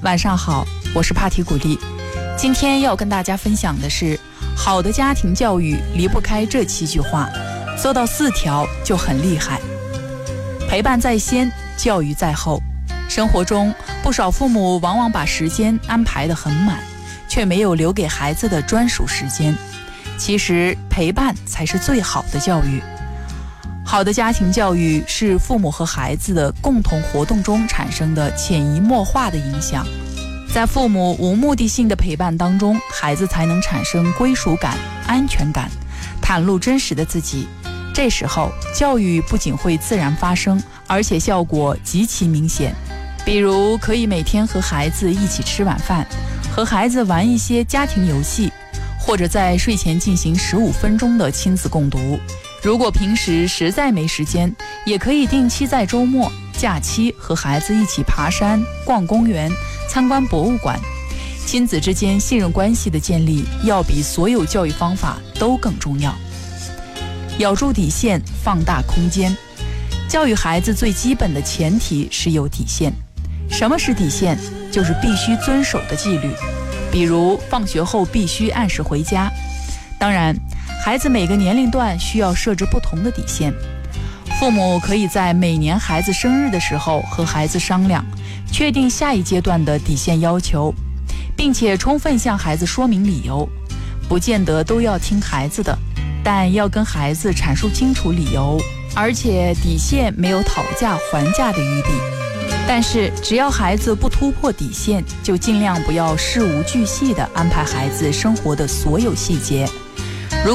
晚上好，我是帕提古丽。今天要跟大家分享的是，好的家庭教育离不开这7句话，做到4条就很厉害。陪伴在先，教育在后。生活中，不少父母往往把时间安排得很满，却没有留给孩子的专属时间。其实，陪伴才是最好的教育。好的家庭教育是父母和孩子的共同活动中产生的潜移默化的影响。在父母无目的性的陪伴当中，孩子才能产生归属感、安全感，袒露真实的自己。这时候，教育不仅会自然发生，而且效果极其明显。比如，可以每天和孩子一起吃晚饭，和孩子玩一些家庭游戏，或者在睡前进行15分钟的亲子共读。如果平时实在没时间，也可以定期在周末、假期和孩子一起爬山、逛公园、参观博物馆。亲子之间信任关系的建立，要比所有教育方法都更重要。咬住底线，放大空间。教育孩子最基本的前提是有底线。什么是底线？就是必须遵守的纪律。比如放学后必须按时回家。当然，孩子每个年龄段需要设置不同的底线。父母可以在每年孩子生日的时候和孩子商量，确定下一阶段的底线要求，并且充分向孩子说明理由。不见得都要听孩子的，但要跟孩子阐述清楚理由，而且底线没有讨价还价的余地。但是只要孩子不突破底线，就尽量不要事无巨细地安排孩子生活的所有细节。